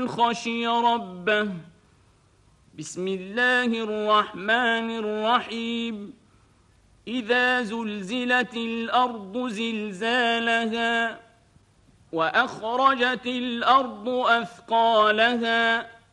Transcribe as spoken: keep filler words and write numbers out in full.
خشي ربه. بسم الله الرحمن الرحيم. إذا زلزلت الأرض زلزالها وأخرجت الأرض أثقالها